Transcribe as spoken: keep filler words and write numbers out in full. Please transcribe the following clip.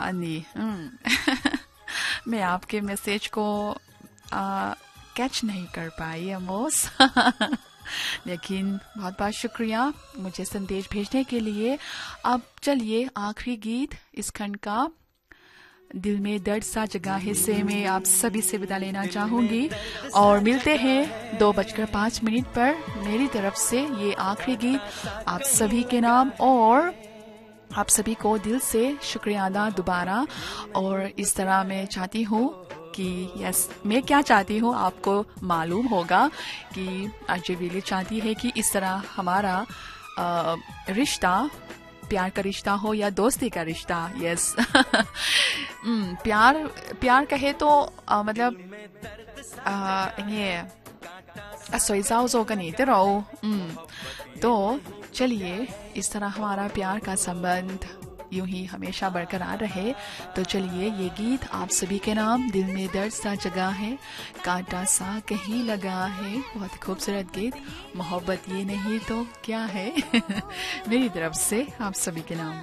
अन्नी, मैं आपके मैसेज को कैच नहीं कर पाई अमोस। लेकिन बहुत बहुत शुक्रिया मुझे संदेश भेजने के लिए। अब चलिए आखिरी गीत इस खंड का, दिल में दर्द सा जगह हिस्से में आप सभी से विदा लेना चाहूंगी और मिलते हैं दो बजकर पांच मिनट पर। मेरी तरफ से ये आखिरी गीत आप सभी के नाम और आप सभी को दिल से शुक्रिया अदा दोबारा। और इस तरह मैं चाहती हूँ कि यस मैं क्या चाहती हूँ आपको मालूम होगा कि अजय विली चाहती है कि इस तरह हमारा आ, रिश्ता, प्यार का रिश्ता हो या दोस्ती का रिश्ता, यस प्यार प्यार कहे तो आ, मतलब ये तो चलिए इस तरह हमारा प्यार का संबंध यूं ही हमेशा बरकरार रहे। तो चलिए ये गीत आप सभी के नाम, दिल में दर्द सा जगह है, कांटा सा कहीं लगा है। बहुत खूबसूरत गीत, मोहब्बत ये नहीं तो क्या है। मेरी तरफ से आप सभी के नाम।